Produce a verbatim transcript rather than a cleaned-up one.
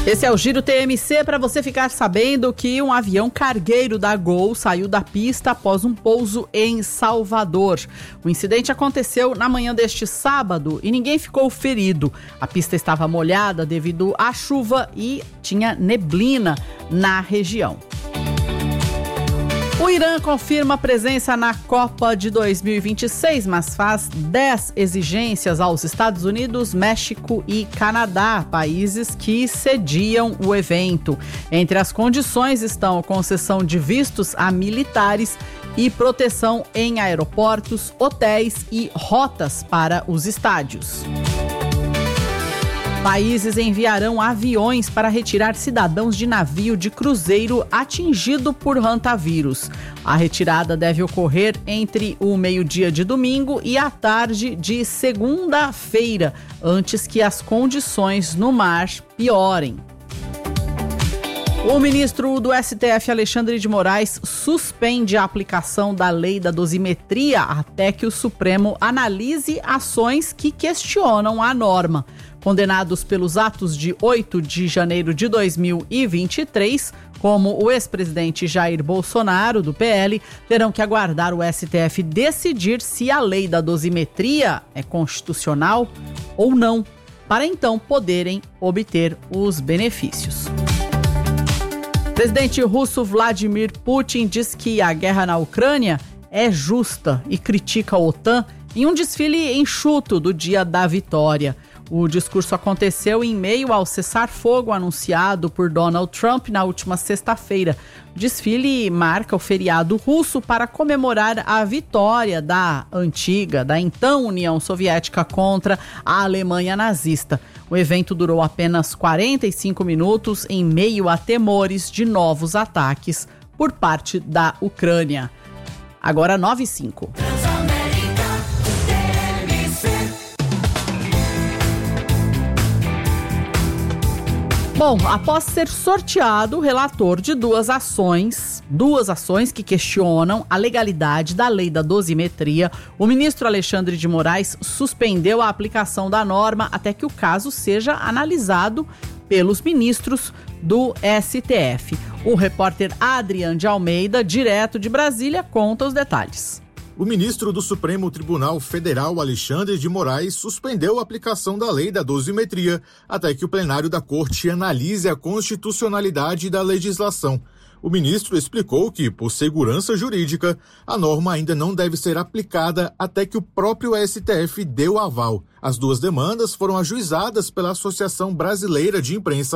Esse é o Giro T M C para você ficar sabendo que um avião cargueiro da Gol saiu da pista após um pouso em Salvador. O incidente aconteceu na manhã deste sábado e ninguém ficou ferido. A pista estava molhada devido à chuva e tinha neblina na região. O Irã confirma presença na Copa de dois mil e vinte e seis, mas faz dez exigências aos Estados Unidos, México e Canadá, países que sediam o evento. Entre as condições estão concessão de vistos a militares e proteção em aeroportos, hotéis e rotas para os estádios. Países enviarão aviões para retirar cidadãos de navio de cruzeiro atingido por hantavírus. A retirada deve ocorrer entre o meio-dia de domingo e a tarde de segunda-feira, antes que as condições no mar piorem. O ministro do S T F, Alexandre de Moraes, suspende a aplicação da lei da dosimetria até que o Supremo analise ações que questionam a norma. Condenados pelos atos de oito de janeiro de dois mil e vinte e três, como o ex-presidente Jair Bolsonaro, do P L, terão que aguardar o S T F decidir se a lei da dosimetria é constitucional ou não, para então poderem obter os benefícios. O presidente russo Vladimir Putin diz que a guerra na Ucrânia é justa e critica a OTAN em um desfile enxuto do Dia da Vitória. O discurso aconteceu em meio ao cessar-fogo anunciado por Donald Trump na última sexta-feira. O desfile marca o feriado russo para comemorar a vitória da antiga, da então União Soviética contra a Alemanha nazista. O evento durou apenas quarenta e cinco minutos em meio a temores de novos ataques por parte da Ucrânia. Agora nove e cinco. Bom, após ser sorteado o relator de duas ações, duas ações que questionam a legalidade da lei da dosimetria, o ministro Alexandre de Moraes suspendeu a aplicação da norma até que o caso seja analisado pelos ministros do S T F. O repórter Adrian de Almeida, direto de Brasília, conta os detalhes. O ministro do Supremo Tribunal Federal, Alexandre de Moraes, suspendeu a aplicação da lei da dosimetria até que o plenário da Corte analise a constitucionalidade da legislação. O ministro explicou que, por segurança jurídica, a norma ainda não deve ser aplicada até que o próprio S T F dê o aval. As duas demandas foram ajuizadas pela Associação Brasileira de Imprensa